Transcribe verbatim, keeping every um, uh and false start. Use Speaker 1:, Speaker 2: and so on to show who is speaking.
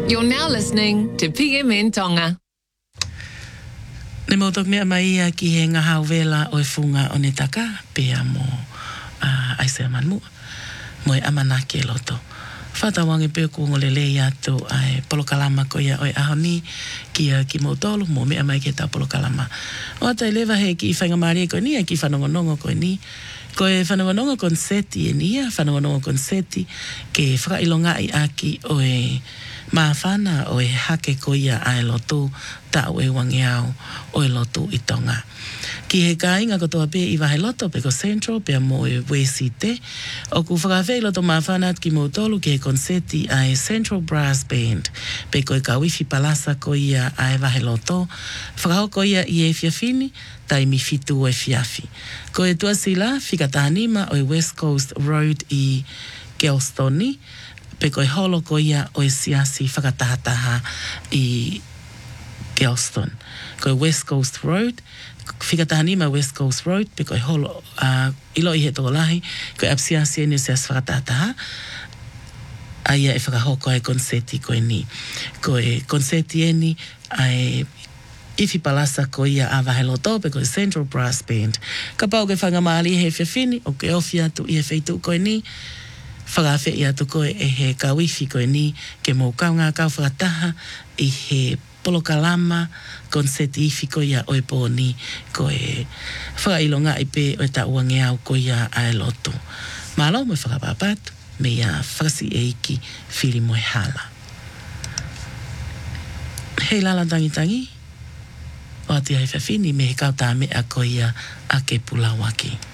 Speaker 1: You're now listening to P M N Tonga.
Speaker 2: Ne motok mea mai a ki he ngā hauwela o e funga o ne taka pea mo uh, aise amanmu mo e amanake loto. Whatawangi peo ko ngolele i atu ai polokalama ko ia o e ahoni ki a ki mautolu mo mea mai ke tau polokalama. O ata i lewa he ki i whaingamari ko ni a ki whanongonongo ko ni. Ko e whanongonongo konseti e ni a whanongonongo konseti ke whakailonga i aki o e maafana o e hake ko ia ai lotu tau e wangiau o e lotu i Tonga. Ki he kāinga kotoa pe i wahe loto pe ko Central pe mo e Wesite o ku whakawhei loto maafana ki mautolu ke konseti ai Central Brass Band pe ko e ka wifi palasa ko ia ai wahe loto whakao ko ia i e fiafini tai mi fitu o e fiafi. Ko e tuasila whikatahanima o e West Coast Road i Gelstoni pe ko e holo ko ia o e siasi whakatahataha i Gelston. Ko e West Coast Road, whikatahanima West Coast Road, pe ko e holo uh, ilo i he tōlahi, ko e apsiasi e ni siasi whakatahataha, aia e whakahoko e konseti ko e ni. Ko e konseti e ni, ai ifi palasa ko ia a waheloto pe ko e Central Brass Band. Ka pau ke whangamali he whiawhini, o ke ofi atu i e wheitu ko e ni, whakawhi i atu koe e he kawifi koe ni ke mō kaunga kau whakataha i he polokalama konseti ifi koe ia oe pōni koe whakailonga i pe o e ta uange au koe ia ae lotu. Malo me whakapapatu me ia whakasi e iki whiri moe hala. Hei lala tangi tangi o ati hai whawhini me he kautā mea koe ia a ke pula waki.